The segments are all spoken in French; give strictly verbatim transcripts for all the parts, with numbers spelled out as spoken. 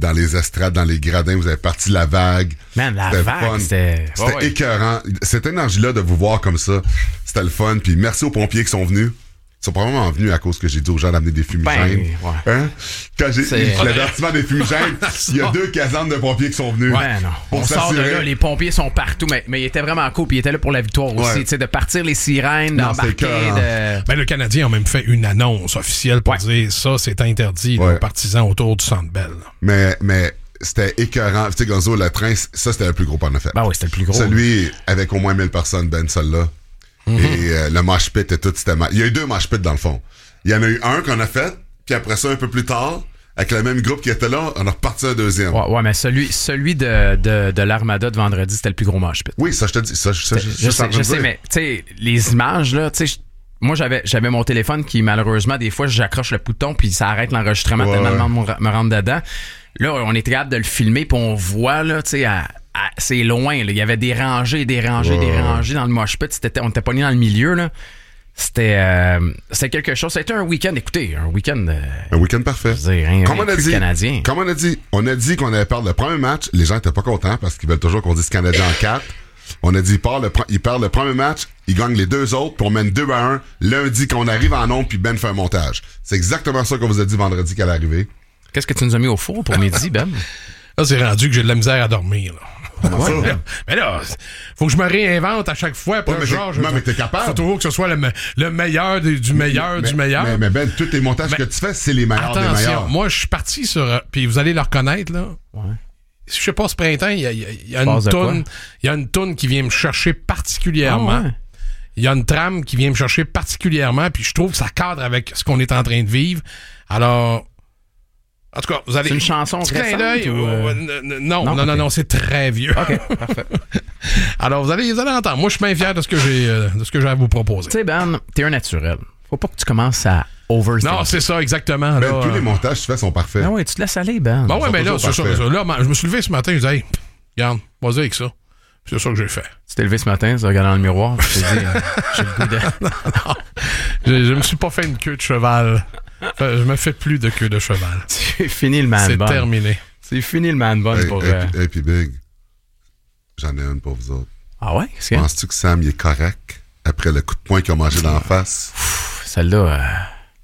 dans les estrades, dans les gradins, vous avez parti la vague. Man, la c'était vague, fun. c'était... C'était ouais, ouais. écœurant. Cette énergie-là de vous voir comme ça, c'était le fun. Puis merci aux pompiers qui sont venus. Ils sont probablement venus à cause que j'ai dit aux gens d'amener des fumigènes. Ben, ouais. Hein? Quand j'ai C'est... l'avertissement des fumigènes, il y a deux casernes de pompiers qui sont venus. Ouais, non. Pour On sort de s'assurer. là, les pompiers sont partout, mais, mais il était vraiment cool, puis il était là pour la victoire aussi, Ouais. tu sais, de partir les sirènes, Non, d'embarquer, c'est écœurant. de... Ben, le Canadien a même fait une annonce officielle pour Ouais. dire ça, c'est interdit Ouais. aux partisans autour du Centre Bell. Mais, mais c'était écœurant. Tu sais, Gonzo, le train, ça, c'était le plus gros qu'on a fait. Ben oui, c'était le plus gros. Celui avec au moins mille personnes, Ben, celle-là. Mm-hmm. Et euh, le mosh pit et tout, c'était mal. Il y a eu deux mosh pits dans le fond. Il y en a eu un qu'on a fait, puis après ça, un peu plus tard, avec le même groupe qui était là, on a reparti un deuxième. Ouais, ouais, mais celui, celui de, de, de l'Armada de vendredi, c'était le plus gros mosh pit. Oui, ça, je te dis. Ça, ça, Je, je sais, je sais, mais tu sais, les images, là, tu sais, moi, j'avais, j'avais mon téléphone qui, malheureusement, des fois, j'accroche le bouton puis ça arrête l'enregistrement Ouais, tellement ouais. le monde me, me rentre dedans. Là, on était capable de le filmer puis on voit, là, tu sais, à, à- c'est loin, là. Il y avait des rangées, des rangées, Ouais. des rangées dans le mosh pit. C'était, on était pogné dans le milieu, là. C'était, euh, c'était quelque chose. C'était un week-end, écoutez, un week-end, euh, Un week-end parfait. je veux dire, rien, Comme rien on a plus dit, canadien. comme on a dit, on a dit qu'on allait perdre le premier match. Les gens étaient pas contents parce qu'ils veulent toujours qu'on dise Canadien en quatre. On a dit, ils perdent le, pre- ils perdent le premier match, ils gagnent les deux autres, puis on mène deux à un. Lundi, qu'on arrive en onde, puis Ben fait un montage. C'est exactement ça qu'on vous a dit vendredi qu'elle allait arriver. Qu'est-ce que tu nous as mis au four pour midi, Ben? Là, c'est rendu que j'ai de la misère à dormir. Là. Ouais. Mais là, faut que je me réinvente à chaque fois. Puis Ouais, là, mais t'es- genre, je- non, mais t'es capable. faut toujours que ce soit le, me- le meilleur des- du meilleur Mais- du meilleur. Mais, mais Ben, tous les montages Mais- que tu fais, c'est les meilleurs des Attention, meilleurs. moi, je suis parti sur... euh, Puis vous allez le reconnaître, là. Ouais. Je sais pas, ce printemps, il y a, il y a- il y a Passe une de quoi? toune... Il y a une toune qui vient me chercher particulièrement. Ah ouais. Il y a une trame qui vient me chercher particulièrement, puis je trouve que ça cadre avec ce qu'on est en train de vivre. Alors... En tout cas, vous allez... C'est une chanson Petit clin récente d'œil, ou, euh? euh, n- n- non, Non, non, non, ok. non, c'est très vieux. OK, parfait. Alors, vous allez, vous allez entendre. Moi, je suis bien fier de ce que j'ai, euh, de ce que j'ai à vous proposer. Tu sais, Ben, t'es un naturel. Faut pas que tu commences à overthink. Non, c'est ça, exactement. Ben, là, tous euh, les montages que tu fais sont parfaits. Ah ouais, tu te laisses aller, Ben. Ben ouais, sont mais là, toujours c'est ça, parfaits. ça. Là, man, je me suis levé ce matin, je disais, hey, regarde, vas-y avec ça. C'est ça que j'ai fait. Tu t'es levé ce matin, tu regardes dans le miroir, tu t'es dit, euh, j'ai le goût de... Je, je me suis pas fait une queue de cheval. Enfin, je me fais plus de queue de cheval. C'est fini le man C'est bun. terminé. C'est fini le man bun Hey, pour... hey, euh, puis- hey, puis Big, j'en ai une pour vous autres. Ah ouais? Qu'est-ce qu'il y a? Penses-tu que Sam il est correct après le coup de poing qu'il a mangé dans la face? Pff, Celle-là... euh,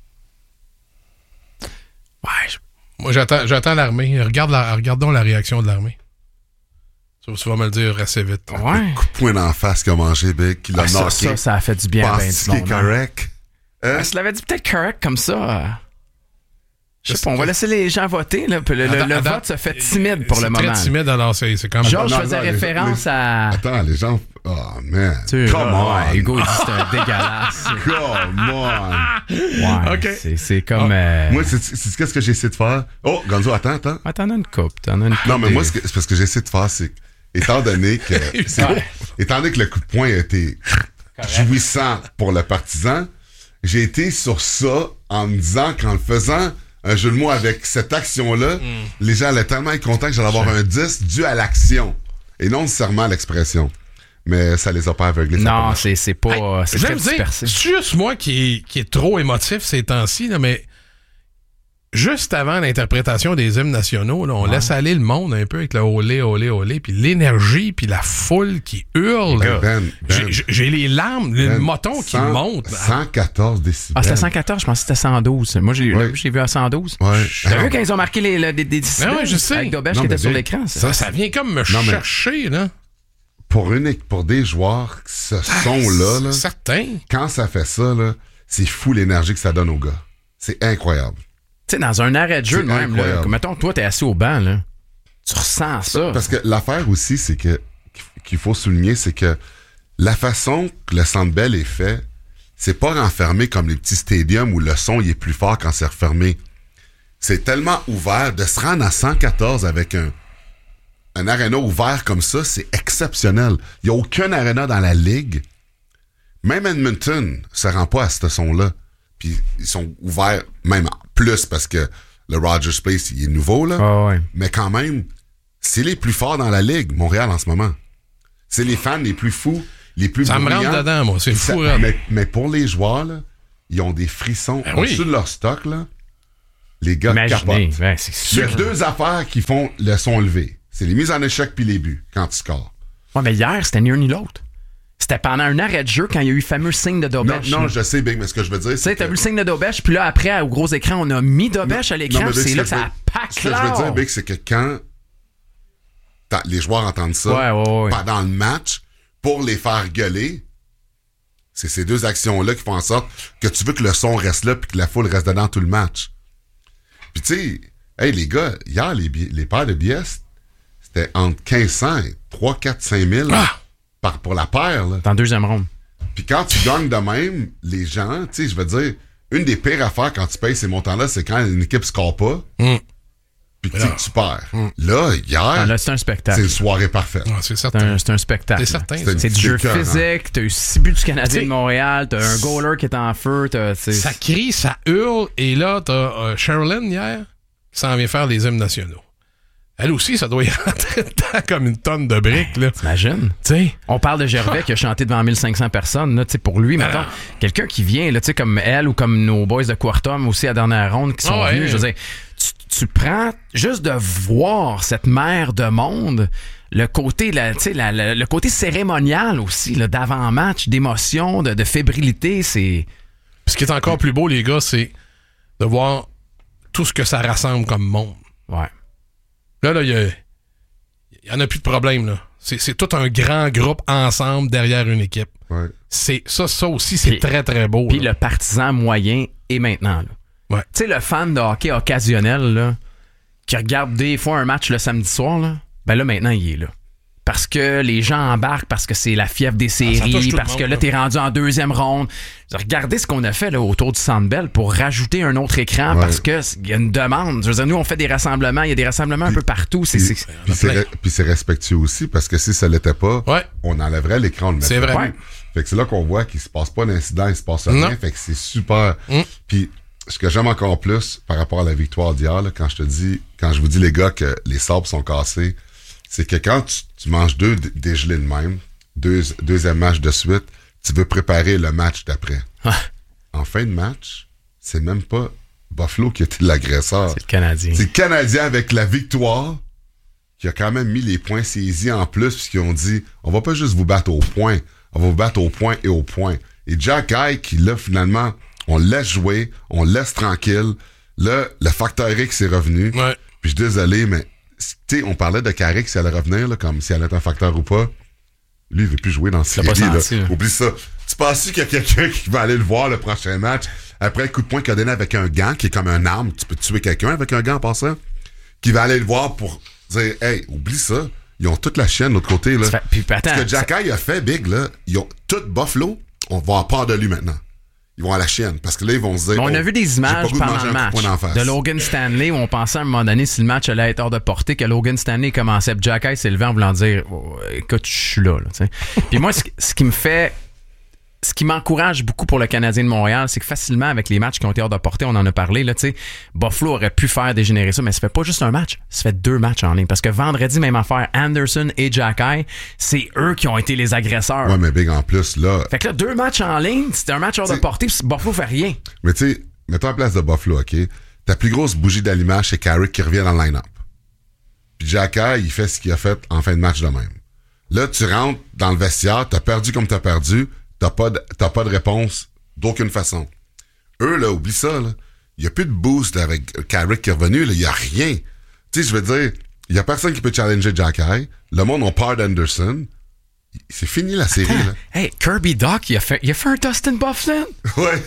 Ouais, je- Moi, j'attends, j'attends l'armée. Regarde la, regardons la réaction de l'armée. Ça, tu vas me le dire assez vite. Ouais. Le coup de poing dans la face qu'il a mangé, Big, qu'il a Ah, ça, knocké. ça, ça a fait du bien à ben Penses-tu du qu'il est monde, hein. correct? Hein? Ah, si tu l'avais dit peut-être correct comme ça... euh, Je sais pas, on va laisser les gens voter, là. Puis le, le- Attends, le attends. vote se fait timide pour le C'est moment. très timide, alors c'est, c'est comme... Georges Non, faisait non, les- référence les- à... Attends, les gens... Oh, man. Tu sais, Come on. ouais, Hugo, il dit c'est un dégueulasse. Come on. Ouais, Ok. c'est, c'est comme... euh, Moi, c'est, c'est qu'est-ce que j'ai essayé de faire? Oh, Gonzo, attends, attends. Ah, t'en as une coupe, t'en as une coupe. Non, mais des- moi, c'est, que- c'est parce que j'ai essayé de faire, c'est... Étant donné que... c'est, Ouais. étant donné que le coup de poing a été jouissant pour le partisan, j'ai été sur ça en me disant qu'en le faisant un jeu de mots avec cette action-là, Mm. les gens allaient tellement être contents que j'allais avoir un dix dû à l'action et non nécessairement à l'expression. Mais ça les a pas aveuglés. ça a pas Non, marché. c'est, c'est pas... Hey, c'est je vais très me dire, dispersé. c'est juste moi qui est, qui est trop émotif ces temps-ci, là, mais juste avant l'interprétation des hymnes nationaux, là, on laisse aller le monde un peu avec le olé, olé, olé, puis l'énergie, puis la foule qui hurle. Ben, Ben, J'ai, Ben, j'ai- j'ai les larmes, le Ben, moton qui cent- monte. cent quatorze décibels. Ah, c'était cent quatorze, je pensais que c'était cent douze. Moi, j'ai, Ouais. j'ai vu à cent douze. Ouais. T'as Ah. vu quand ils ont marqué les, les- des, des décibels? Ah ouais, je sais. Avec Dobesh Non, qui était mais sur des- l'écran. Ça, ça vient comme me Non, mais- chercher, là. Pour, une, pour des joueurs, ce son-là, là, Certain. quand ça fait ça, là, c'est fou l'énergie que ça donne aux gars. C'est incroyable. Tu sais, dans un arrêt de jeu, C'est de même, là, incroyable. comme, mettons, toi, t'es assis au banc, là. Tu ressens ça. Parce que l'affaire aussi, c'est que qu'il faut souligner, c'est que la façon que le Centre Bell est fait, c'est pas renfermé comme les petits stadiums où le son il est plus fort quand c'est refermé. C'est tellement ouvert. De se rendre à cent quatorze avec un, un aréna ouvert comme ça, c'est exceptionnel. Il n'y a aucun aréna dans la ligue. Même Edmonton se rend pas à ce son-là. Puis ils sont ouverts même plus parce que le Rogers Place, il est nouveau, là. Ah ouais. Mais quand même, c'est les plus forts dans la ligue, Montréal, en ce moment. C'est les fans les plus fous, les plus Ça me rentre bruyants. dedans, moi. C'est Puis ça- fou, raide. mais, mais pour les joueurs, là, ils ont des frissons Ben oui. au-dessus de leur stock, là. les gars Imaginez, capotent. ben, c'est Il y a sûr. deux affaires qui font le son levé. C'est les mises en échec puis les buts quand tu scores. Ouais, mais hier, c'était ni un ni l'autre. C'était pendant un arrêt de jeu quand il y a eu le fameux signe de Non, Dobèche. non, je sais, Big, mais ce que je veux dire, Tu sais, c'est t'as que... vu le signe de Dobèche, puis là, après, au gros écran, on a mis Dobèche à l'écran, Non, mais puis Big, c'est ce là que que je ça veux- a pack Ce que je veux dire, Big, c'est que quand t'as- les joueurs entendent ça Ouais, ouais, ouais. pendant le match, pour les faire gueuler, c'est ces deux actions-là qui font en sorte que tu veux que le son reste là puis que la foule reste dedans tout le match. Puis tu sais, hey les gars, hier, les, bi- les paires de billets, c'était entre quinze cents et trois, quatre, cinq mille Ah! par, pour la paire. Là. Dans le deuxième ronde. Puis quand tu gagnes de même, les gens, tu sais, je veux dire, une des pires affaires quand tu payes ces montants-là, c'est quand une équipe score pas, Mm. puis tu sais que tu perds. Là, hier, Ah, là, c'est un c'est spectacle. une soirée parfaite. Ah, c'est C'est certain. un, c'est un spectacle. C'est certain. C'est une- C'est du jeu C'est écœurant. physique, t'as eu six buts du Canadien T'sais, de Montréal, t'as un goaler qui est en feu, t'as... c'est- Ça crie, ça hurle, et là, t'as euh, Sherilyn hier qui s'en vient faire les hymnes nationaux. Elle aussi, ça doit y rentrer dedans comme une tonne de briques, là. T'imagines? Tu sais, On parle de Gervais qui a chanté devant mille cinq cents personnes. Là, tu sais, pour lui, mettons, quelqu'un qui vient, là, tu sais, comme elle ou comme nos boys de Quartum aussi à la dernière ronde qui sont Ah ouais. venus, je veux dire, tu, tu prends juste de voir cette mer de monde, le côté, la, tu sais, la- la- le côté cérémonial aussi, là, d'avant-match, d'émotion, de, de fébrilité, c'est... ce qui est encore plus beau, les gars, c'est de voir tout ce que ça rassemble comme monde. Ouais. Là, là, il y, a- il y en a plus de problème, là. C'est, c'est tout un grand groupe ensemble derrière une équipe. Ouais. C'est, ça, ça aussi, c'est Puis- très, très beau. Puis là. le partisan moyen est maintenant, là. Ouais. Tu sais, le fan de hockey occasionnel, là, qui regarde des fois un match le samedi soir, là, ben là, maintenant, il est là. Parce que les gens embarquent, parce que c'est la fièvre des touche séries, tout le parce monde, que là, là. t'es rendu en deuxième ronde. Regardez ce qu'on a fait là, autour du Centre Bell pour rajouter un autre écran Ouais. parce que il y a une demande. Je veux dire, nous, on fait des rassemblements, il y a des rassemblements un peu partout. C'est, Puis, c'est- puis c'est, plein. re- puis c'est respectueux aussi parce que si ça l'était pas, Ouais. on enlèverait l'écran, on le C'est mettrait vrai. plus. Fait que c'est là qu'on voit qu'il se passe pas d'incident, il se passe rien. Non. Fait que c'est super. Mm. Puis ce que j'aime encore plus par rapport à la victoire d'hier, là, quand je te dis, quand je vous dis les gars que les sabres sont cassés, c'est que quand tu, tu manges deux d- dégelés de même, deux, deuxième match de suite, tu veux préparer le match d'après. Ah. En fin de match, c'est même pas Buffalo qui était l'agresseur. c'est le Canadien. C'est le Canadien avec la victoire qui a quand même mis les points saisis en plus puisqu'ils ont dit on va pas juste vous battre au point, on va vous battre au point et au point. Et Jack High qui là finalement on le laisse jouer, on le laisse tranquille. Là, le facteur X est revenu. Ouais. Puis je suis désolé, mais tu sais, on parlait de Carrick si elle allait revenir, là, comme si elle allait être un facteur ou pas. Lui, il veut plus jouer dans ce pas série. senti, là. Oublie ça. Tu penses qu'il y a quelqu'un qui va aller le voir le prochain match après le coup de poing qu'il a donné avec un gant, qui est comme un arme, tu peux tuer quelqu'un avec un gant en passant, qui va aller le voir pour dire hey, oublie ça. Ils ont toute la chienne de l'autre côté. Là. Ça fait- puis, attends, Ce que Jack High a fait, Big, là, ils ont tout Buffalo, on va en part de lui maintenant. Ils vont à la chienne. Parce que là, ils vont se dire. on a oh, vu des j'ai pas images goût de pendant manger le un coup match de poing d'en face. de Logan Stanley où on pensait à un moment donné si le match allait être hors de portée que Logan Stanley commençait puis Jack High s'est levé en voulant dire oh, écoute je suis là, là tu sais. Puis moi ce, ce qui me fait ce qui m'encourage beaucoup pour le Canadien de Montréal, c'est que facilement, avec les matchs qui ont été hors de portée, on en a parlé, là, tu sais, Buffalo aurait pu faire dégénérer ça, mais ça fait pas juste un match, ça fait deux matchs en ligne. Parce que vendredi, même affaire, Anderson et Jack High, c'est eux qui ont été les agresseurs. Ouais, mais Big, en plus, là. Fait que là, deux matchs en ligne, c'était un match hors de T'sais- portée, puis Buffalo fait rien. Mais tu sais, mets-toi en place de Buffalo, OK? Ta plus grosse bougie d'allumage, c'est Carrick qui revient dans le line-up. Puis Jack High, il fait ce qu'il a fait en fin de match de même. Là, tu rentres dans le vestiaire, t'as perdu comme t'as perdu, t'as pas de, t'as pas de réponse d'aucune façon. Eux, là, oublie ça, là. Il y a plus de boost avec Carrick qui est revenu, là. Il y a rien. Tu sais, je veux dire, il y a personne qui peut challenger Jack High. Le monde a peur d'Anderson. C'est fini la série, là. Hey, Kirby Doc, il a fait, il a fait un Dustin Bufflin. Ouais.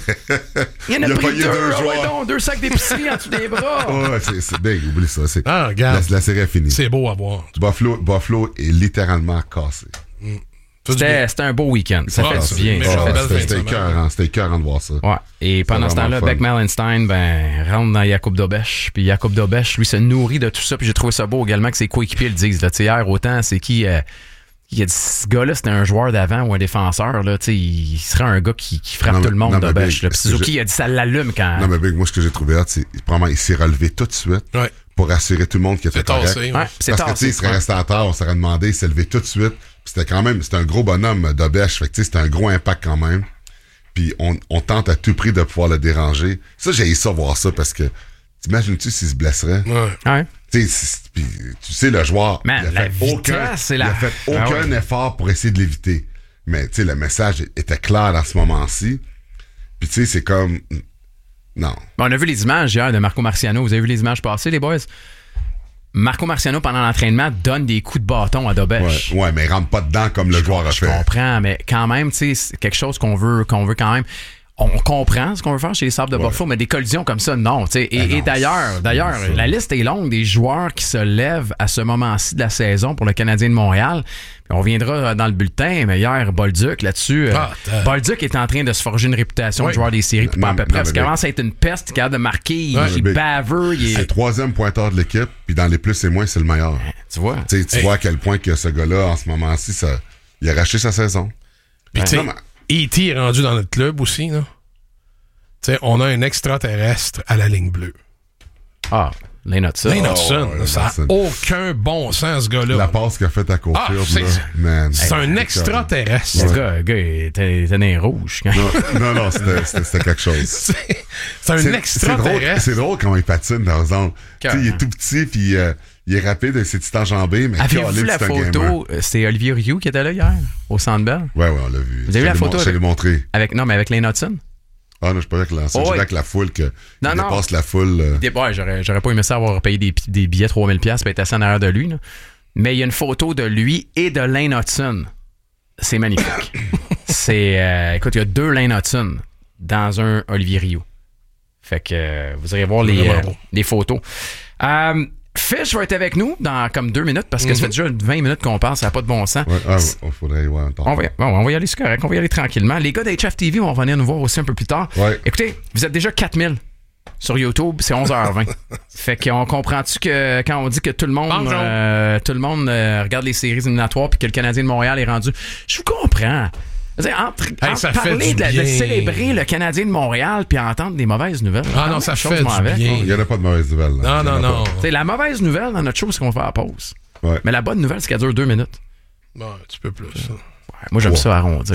Il en a, Il a pris pogné deux, deux ah ouais, joueurs. donc, deux sacs d'épicerie en dessous des bras. Ouais, c'est, c'est big, oublie ça. C'est, Ah, la, regarde. la série est finie. C'est beau à voir. Buffalo, Buffalo est littéralement cassé. Tout du C'était, bien. c'était un beau week-end. Ça Ah, fait c'est du bien. une Ça méchante fait belle du fin de C'était c'était semaine. écœurant, c'était écœurant de voir ça. Ouais. Et pendant ce vraiment temps-là, fun. Beck Malenstein, ben, rentre dans Jacob Dobèche. Puis Jacob Dobèche, lui, se nourrit de tout ça. Puis j'ai trouvé ça beau également que ses coéquipiers le disent. Là. Tu sais, hier, autant, c'est qui, euh, qui a dit, ce gars-là, c'était un joueur d'avant ou un défenseur. Là, tu sais, il serait un gars qui, qui frappe Non, mais- tout le monde, non, mais Dobèche. Big, là. Puis est-ce que Suzuki, j'ai- il a dit, ça l'allume quand. Non, mais Big, moi, ce que j'ai trouvé hâte, c'est probablement il s'est relevé tout de suite Ouais. pour assurer tout le monde qu'il était C'est correct. tassé. Ouais, Ouais. c'est Parce que, tu sais, tassé. il serait Ouais. resté en terre, on s'aurait demandé, il s'est levé tout de suite. Puis c'était quand même, c'était un gros bonhomme d'Obèche. Fait que, tu sais, c'était un gros impact quand même. Puis on, on tente à tout prix de pouvoir le déranger. Ça, j'ai essayé ça voir ça parce que, tu T'imagines-tu s'il se blesserait? Ouais. Ouais. Tu sais, puis, tu sais, le joueur, Man, il a la fait aucun, vitesse, c'est il la- a fait aucun Ah ouais. effort pour essayer de l'éviter. Mais, tu sais, le message était clair dans ce moment-ci. Puis, tu sais, c'est comme... Non. Bon, on a vu les images hier de Marco Marciano. Vous avez vu les images passées, les boys? Marco Marciano, pendant l'entraînement, donne des coups de bâton à Ouais, Dobesch. ouais, mais il rentre pas dedans comme le Je joueur a Je fait. comprends, mais quand même, tu sais, c'est quelque chose qu'on veut, qu'on veut quand même. On comprend ce qu'on veut faire chez les Sabres de Ouais. Buffalo, mais des collisions comme ça, non. tu sais. Et, Ben non, et d'ailleurs, c'est- d'ailleurs, c'est ça. la liste est longue des joueurs qui se lèvent à ce moment-ci de la saison pour le Canadien de Montréal. Puis on reviendra dans le bulletin, mais hier, Bolduc, là-dessus, euh, Ah, t'as- Bolduc est en train de se forger une réputation Oui. de joueur des séries, puis pas à Non, peu non, près. mais Parce ben- qu'avant, ça a été une peste, il est capable de marquer, il, Ouais, il ben- baveux, il C'est le est... troisième pointeur de l'équipe, puis dans les plus et moins, c'est le meilleur. Tu vois? Tu sais, tu Hey. vois à quel point que ce gars-là, en ce moment-ci, ça, il a racheté sa saison. Puis, tu sais, Non, mais- E T est rendu dans notre club aussi, là. Tu sais, on a un extraterrestre à la ligne bleue. Ah, Lane Hudson. Lane Hudson, ouais, ça n'a Hudson. aucun bon sens, ce gars-là. La passe qu'il a faite à Ah, Cofield, c'est- là, man. C'est un Hey, extraterrestre. Le gars, le gars, il était, il était dans les rouges. Non, non, non, c'était, c'était, c'était quelque chose. C'est c'est un C'est- c'est drôle, extraterrestre. c'est drôle comment il patine, par exemple. Tu sais, il est Carrément. tout petit, puis euh, il est rapide avec ses petites enjambées, mais Avez-vous Colin, vu la c'est un gamer. photo? euh, C'est Olivier Rioux qui était là hier, au Centre Bell. Ouais, ouais, on l'a vu. Vous avez vu la Je te l'ai photo mon- Je te l'ai avec- montré. Avec, non, mais avec Lane Hudson. Ah non, je suis pas avec la, Oh, je dirais ouais. avec la foule que Non, il non. dépasse la foule. euh. Des- ouais, j'aurais, j'aurais pas aimé ça avoir payé des, des billets trois mille dollars pour être assis en arrière de lui. Là. Mais il y a une photo de lui et de Lane Hudson. C'est magnifique. c'est, euh, écoute, il y a deux Lane Hudson dans un Olivier Rioux. Fait que euh, vous irez voir les, Vraiment euh, beau. les photos. Euh, Fish va être avec nous dans comme deux minutes parce que ça fait déjà vingt minutes qu'on parle, ça n'a pas de bon sens. Ouais, ah, ouais, faudrait, ouais, attends. On va, y, bon, on va y aller, c'est correct. On va y aller tranquillement. Les gars d'H F T V vont venir nous voir aussi un peu plus tard. Ouais. Écoutez, vous êtes déjà quatre mille sur YouTube, c'est onze heures vingt. Fait qu'on comprend-tu que quand on dit que tout le monde, Bonjour. euh, tout le monde euh, regarde les séries éliminatoires puis que le Canadien de Montréal est rendu, je vous comprends. Je veux dire, entre, Hey, entre ça fait parler du de, la- de bien. célébrer le Canadien de Montréal puis entendre des mauvaises nouvelles. Ah non, ça fait du avec, bien. Il n'y en a pas de mauvaise nouvelle. là. Non, Il y en non, a non. pas. T'sais, la mauvaise nouvelle dans notre show, c'est qu'on va faire la pause. Ouais. Mais la bonne nouvelle, c'est qu'elle dure deux minutes. Bon, un petit peu plus. Ouais, moi, j'aime Ouais. ça arrondir.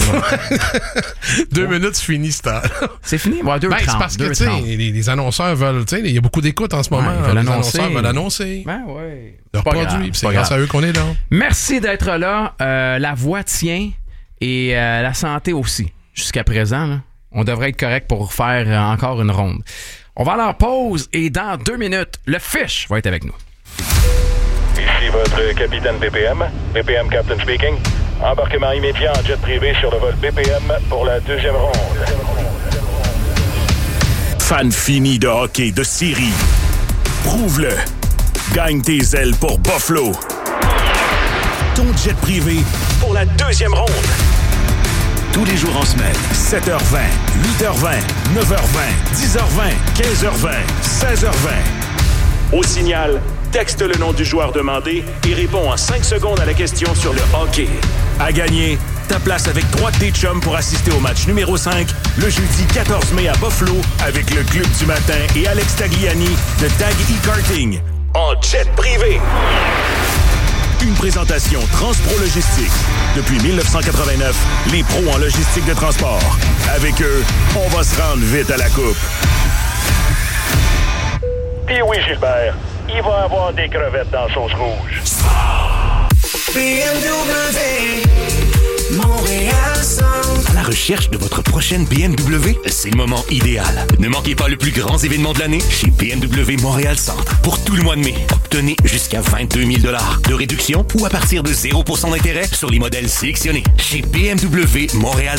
Deux minutes, c'est fini, c'est temps. C'est fini? Ouais, deux Ben, c'est trente, parce que, deux tu sais, trente. les, les annonceurs veulent, tu sais, il y a beaucoup d'écoute en ce moment. Ouais, ils veulent les annoncer. annonceurs veulent annoncer Ben ouais. leurs C'est pas produits, grave, puis c'est c'est pas grâce grave. à eux qu'on est là. Merci d'être là. Euh, la voix tient et euh, la santé aussi. Jusqu'à présent, là, on devrait être correct pour faire euh, encore une ronde. On va aller en pause et dans deux minutes, le Fish va être avec nous. Ici votre capitaine B P M. B P M Captain speaking. Embarquement immédiat en jet privé sur le vol B P M pour la deuxième ronde. Fan fini de hockey de série. Prouve-le. Gagne tes ailes pour Buffalo. Ton jet privé pour la deuxième ronde. Tous les jours en semaine, sept heures vingt, huit heures vingt, neuf heures vingt, dix heures vingt, quinze heures vingt, seize heures vingt. Au signal, texte le nom du joueur demandé et réponds en cinq secondes à la question sur le hockey. À gagner, ta place avec trois de tes chums pour assister au match numéro cinq le jeudi quatorze mai à Buffalo avec le Club du matin et Alex Tagliani de Tag E-Karting en jet privé. Une présentation Transpro Logistique. Depuis dix-neuf cent quatre-vingt-neuf, les pros en logistique de transport. Avec eux, on va se rendre vite à la coupe. Puis oui, Gilbert, il va avoir des crevettes dans sauce rouge. B M W, Montréal Centre. À la recherche de votre prochaine B M W? C'est le moment idéal. Ne manquez pas le plus grand événement de l'année chez B M W Montréal Centre. Pour tout le mois de mai, obtenez jusqu'à vingt-deux mille dollars de réduction ou à partir de zéro pour cent d'intérêt sur les modèles sélectionnés. Chez B M W Montréal